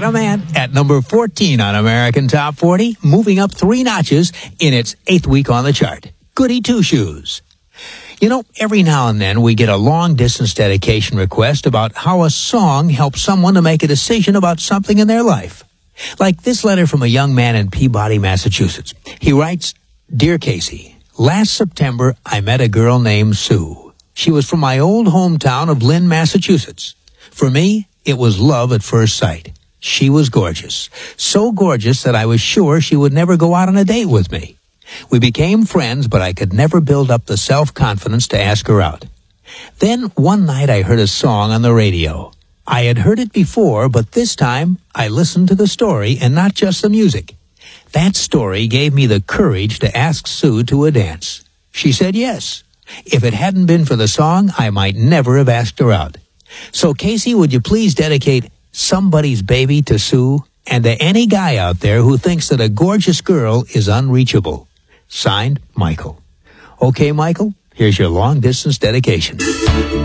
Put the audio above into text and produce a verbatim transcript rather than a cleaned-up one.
Adam Ant at number fourteen on American Top forty, moving up three notches in its eighth week on the chart. Goody Two-Shoes. You know, every now and then we get a long-distance dedication request about how a song helps someone to make a decision about something in their life. Like this letter from a young man in Peabody, Massachusetts. He writes, Dear Casey, last September I met a girl named Sue. She was from my old hometown of Lynn, Massachusetts. For me, it was love at first sight. She was gorgeous. So gorgeous that I was sure she would never go out on a date with me. We became friends, but I could never build up the self-confidence to ask her out. Then one night I heard a song on the radio. I had heard it before, but this time I listened to the story and not just the music. That story gave me the courage to ask Sue to a dance. She said yes. If it hadn't been for the song, I might never have asked her out. So, Casey, would you please dedicate Somebody's Baby to Sue and to any guy out there who thinks that a gorgeous girl is unreachable? Signed, Michael. Okay, Michael, here's your long-distance dedication.